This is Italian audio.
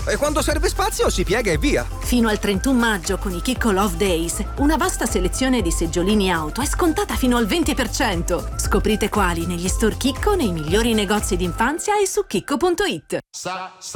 E quando serve spazio si piega e via. Fino al 31 maggio con i Kikko Love Days, una vasta selezione di seggiolini auto è scontata fino al 20%. Scoprite quali negli store Kikko, nei migliori negozi d'infanzia e su kikko.it.